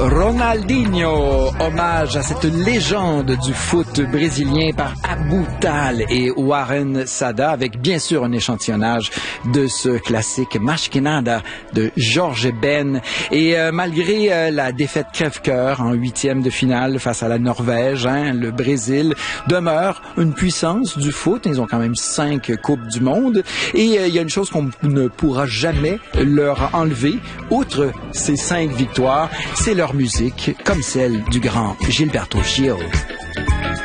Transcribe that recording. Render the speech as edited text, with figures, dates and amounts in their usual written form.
Ronaldinho, hommage à cette légende du foot brésilien par Abou Tal et Warren Sada, avec bien sûr un échantillonnage de ce classique Mas Que Nada de George Ben. Et malgré la défaite crève-cœur en huitième de finale face à la Norvège, le Brésil demeure une puissance du foot. Ils ont quand même 5 coupes du monde. Et il y a une chose qu'on ne pourra jamais leur enlever, outre ces 5 victoires, c'est leur musique, comme celle du grand Gilberto Gil.